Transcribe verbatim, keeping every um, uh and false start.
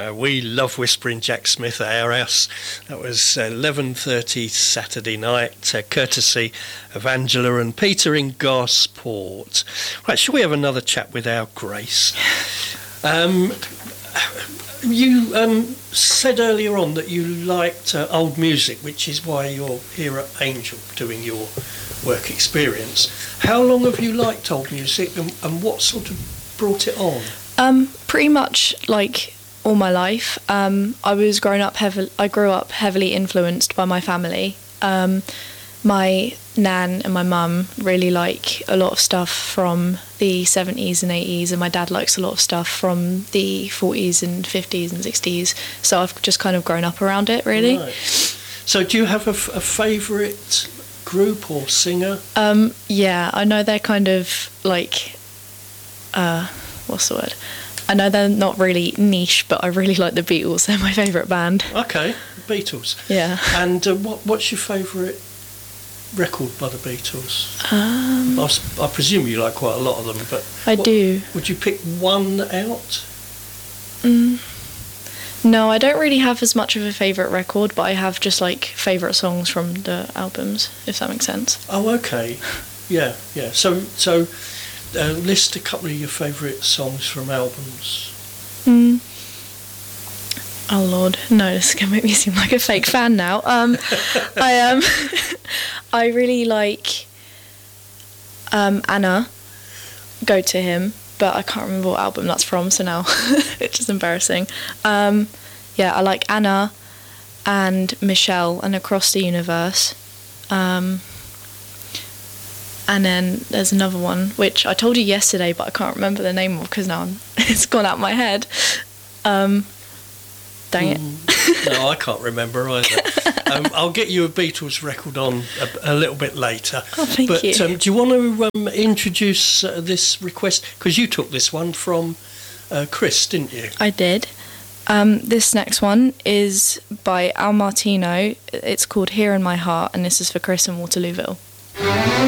Uh, we love Whispering Jack Smith at our house. That was eleven thirty Saturday night, uh, courtesy of Angela and Peter in Gosport. Right, shall we have another chat with our Grace? Um, you um, said earlier on that you liked uh, old music, which is why you're here at Angel doing your work experience. How long have you liked old music, and, and what sort of brought it on? Um, pretty much like all my life. Um, I was grown up heavily. I grew up heavily influenced by my family. Um, my nan and my mum really like a lot of stuff from the seventies and eighties, and my dad likes a lot of stuff from the forties and fifties and sixties. So I've just kind of grown up around it, really. Right. So do you have a, a favourite group or singer? Um, yeah, I know they're kind of like. Uh, what's the word? I know they're not really niche, but I really like the Beatles. They're my favourite band. Okay, Beatles. Yeah. And uh, what what's your favourite record by the Beatles? Um, I, s- I presume you like quite a lot of them, but I what- do. Would you pick one out? Mm, no, I don't really have as much of a favourite record, but I have just like favourite songs from the albums, if that makes sense. Oh, okay. Yeah, yeah. So so uh, list a couple of your favourite songs from albums. Mm. Oh Lord, no, this is gonna make me seem like a fake fan now. Um, I um, I really like um Anna. Go to Him, but I can't remember what album that's from. So now it's just embarrassing. Um, yeah, I like Anna and Michelle and Across the Universe. Um, and then there's another one which I told you yesterday, but I can't remember the name of because now I'm, it's gone out my head. Um, dang it. Mm, no, I can't remember either. um, I'll get you a Beatles record on a, a little bit later. Oh, thank but you. Um, do you want to um, introduce uh, this request? Because you took this one from uh, Chris, didn't you? I did. Um, this next one is by Al Martino. It's called Here in My Heart, and this is for Chris in Waterlooville.